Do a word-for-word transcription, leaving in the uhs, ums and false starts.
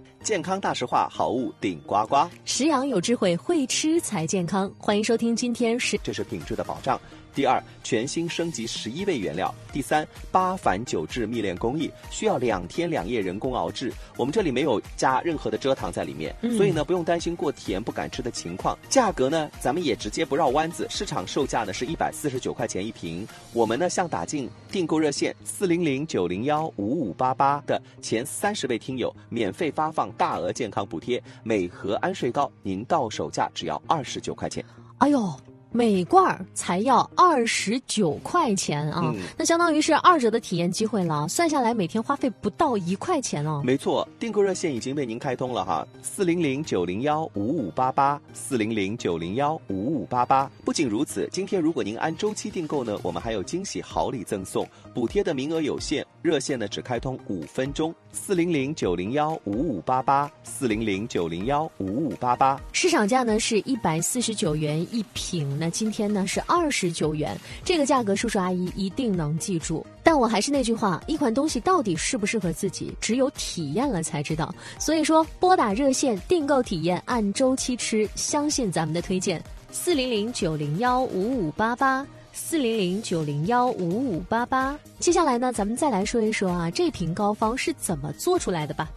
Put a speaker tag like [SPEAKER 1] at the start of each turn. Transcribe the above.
[SPEAKER 1] 健康大实话，好物顶呱呱。
[SPEAKER 2] 食养有智慧，会吃才健康。欢迎收听今天是，
[SPEAKER 1] 这是品质的保障。第二，全新升级十一味原料。第三，八返九制蜜炼工艺，需要两天两夜人工熬制。我们这里没有加任何的蔗糖在里面，嗯、所以呢不用担心过甜不敢吃的情况。价格呢，咱们也直接不绕弯子，市场售价呢是一百四十九块钱一瓶。我们呢向打进订购热线四零零九零幺五五八八的前三十位听友，免费发放大额健康补贴，每盒安睡膏您到手价只要二十九块钱。
[SPEAKER 2] 哎呦！每罐才要二十九块钱啊、嗯，那相当于是二折的体验机会了。算下来每天花费不到一块钱哦。
[SPEAKER 1] 没错，订购热线已经为您开通了哈，四零零九零幺五五八八，四零零九零幺五五八八。不仅如此，今天如果您按周期订购呢，我们还有惊喜好礼赠送，补贴的名额有限，热线呢只开通五分钟，四零零九零幺五五八八，四零零九零幺五五八八。
[SPEAKER 2] 市场价呢是一百四十九元一瓶。那今天呢是二十九元，这个价格叔叔阿姨一定能记住。但我还是那句话，一款东西到底适不适合自己，只有体验了才知道。所以说，拨打热线订购体验，按周期吃，相信咱们的推荐。四零零九零幺五五八八，四零零九零幺五五八八。接下来呢，咱们再来说一说啊，这瓶膏方是怎么做出来的吧。